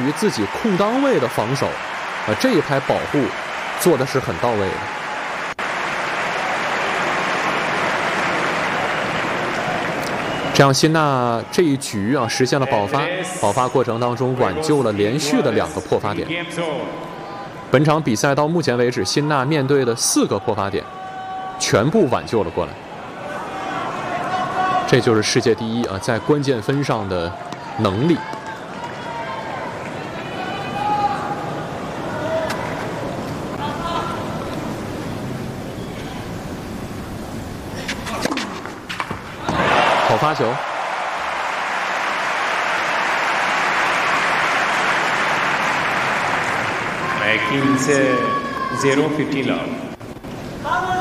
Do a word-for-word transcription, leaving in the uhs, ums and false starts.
于自己空当位的防守，啊，这一拍保护做的是很到位的。这样，辛纳这一局啊实现了保发，保发过程当中挽救了连续的两个破发点。本场比赛到目前为止，辛纳面对的四个破发点，全部挽救了过来。这就是世界第一啊，在关键分上的能力。好发球。 quince zero fifty love。